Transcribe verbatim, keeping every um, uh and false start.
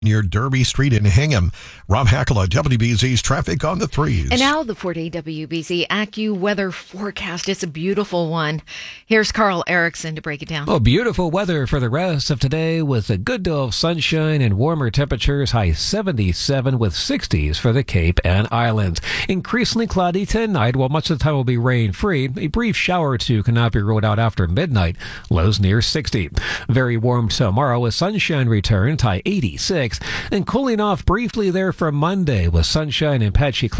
near Derby Street in Hingham. Rob Hackala, W B Z's traffic on the threes. And now the four-day W B Z AccuWeather forecast. It's a beautiful one. Here's Carl Erickson to break it down. Well, beautiful weather for the rest of today with a good deal of sunshine and warmer temperatures, high seventy-seven with sixties for the Cape and Islands. Increasingly cloudy tonight, while much of the time will be rain-free. A brief shower or two cannot be ruled out after midnight. Lows near sixty. Very warm tomorrow with sunshine returns, high eighty-six. And cooling off briefly there for Monday with sunshine and patchy clouds.